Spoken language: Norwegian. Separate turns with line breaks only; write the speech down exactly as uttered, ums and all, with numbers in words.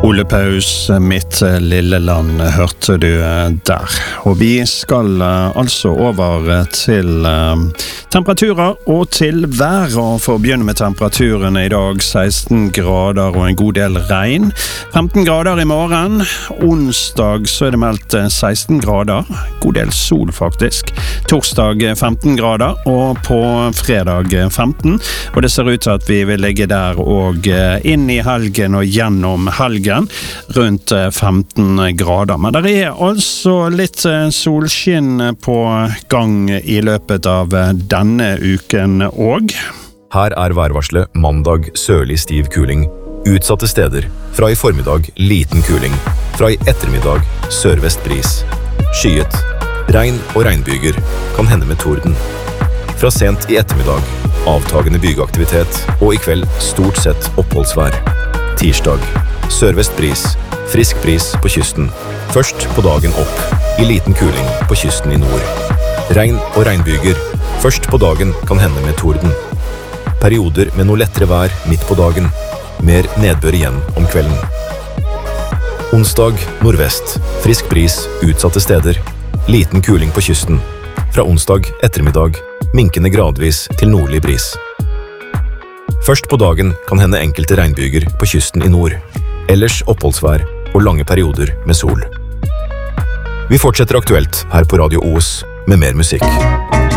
Ole Paus, Mitt lille land, hørte du der. Og vi skal altså over til temperaturer og til vær. Og for å begynne med temperaturene i dag, seksten grader og en god del regn. femten grader i morgen. Onsdag så er det meldt seksten grader. God del sol faktisk. Torsdag femten grader og på fredag femten. Og det ser ut til at vi vil ligge der og inn i helgen og gjennom helgen. Rundt femten grader. Men det er altså litt solskinn på gang i løpet av denne uken og.
Her er værvarslet mandag sørlig stiv kuling. Utsatte steder. Fra i formiddag liten kuling. Fra i ettermiddag sørvest bris. Skyet. Regn og regnbyger. Kan hende med torden. Fra sent i ettermiddag avtagende bygeaktivitet og i kveld stort sett oppholdsvær. Tirsdag. Sørvest bris. Frisk bris på kysten. Først på dagen opp. I liten kuling på kysten i nord. Regn og regnbyger. Først på dagen kan hende med torden. Perioder med noe lettere vær midt på dagen. Mer nedbør igjen om kvelden. Onsdag nordvest. Frisk bris utsatte steder. Liten kuling på kysten. Fra onsdag ettermiddag minkende gradvis til nordlig bris. Først på dagen kan hende enkelte regnbyger på kysten i nord. Ellers oppholdsvær og lange perioder med sol. Vi fortsetter aktuelt her på Radio Os med mer musikk.